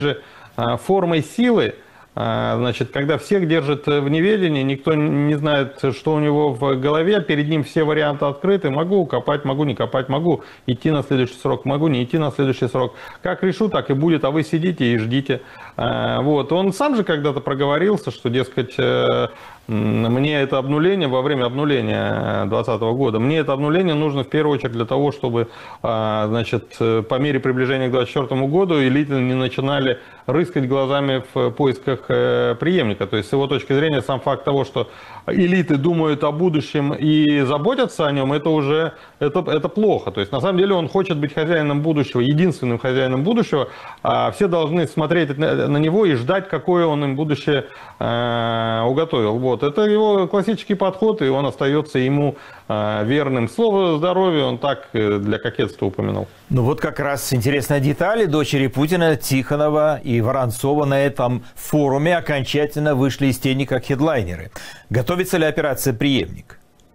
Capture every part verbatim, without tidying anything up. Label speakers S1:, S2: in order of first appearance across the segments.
S1: же формой силы, значит, когда всех держит в неведении, никто не знает, что у него в голове, перед ним все варианты открыты, могу копать, могу не копать, могу идти на следующий срок, могу не идти на следующий срок. Как решу, так и будет, а вы сидите и ждите. Вот. Он сам же когда-то проговорился, что, дескать, мне это обнуление, во время обнуления две тысячи двадцатого года, мне это обнуление нужно в первую очередь для того, чтобы, значит, по мере приближения к две тысячи двадцать четвёртому году элиты не начинали рыскать глазами в поисках преемника. То есть, с его точки зрения, сам факт того, что элиты думают о будущем и заботятся о нем, это уже это, это плохо. То есть, на самом деле, он хочет быть хозяином будущего, единственным хозяином будущего, а все должны смотреть на, на него и ждать, какое он им будущее э, уготовил. Вот. Это его классический подход, и он остается ему э, верным. Слово здоровья он так для кокетства упомянул.
S2: Ну вот как раз интересная деталь. Дочери Путина, Тихонова и Воронцова на этом форуме окончательно вышли из тени как хедлайнеры. Готовится ли операция «Преемник»?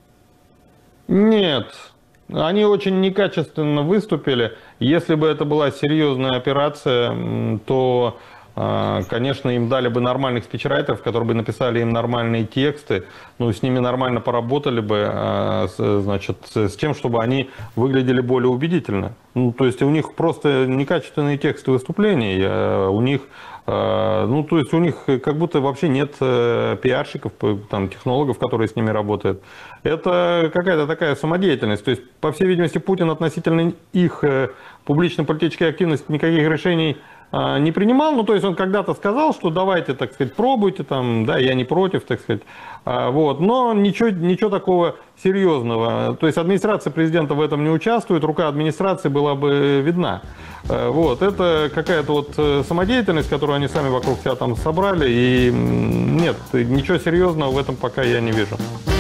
S1: Нет. Они очень некачественно выступили. Если бы это была серьезная операция, то, конечно, им дали бы нормальных спичрайтеров, которые бы написали им нормальные тексты, ну, с ними нормально поработали бы, значит, с тем, чтобы они выглядели более убедительно. Ну, то есть у них просто некачественные тексты выступлений, у них, ну, то есть у них как будто вообще нет пиарщиков, там, технологов, которые с ними работают. Это какая-то такая самодеятельность. То есть, по всей видимости, Путин относительно их публично-политической активности никаких решений не принимал. Ну, то есть он когда-то сказал, что давайте, так сказать, пробуйте, там, да, я не против, так сказать. Вот. Но ничего, ничего такого серьезного. То есть администрация президента в этом не участвует, рука администрации была бы видна. Вот. Это какая-то вот самодеятельность, которую они сами вокруг себя там собрали. И нет, ничего серьезного в этом пока я не вижу.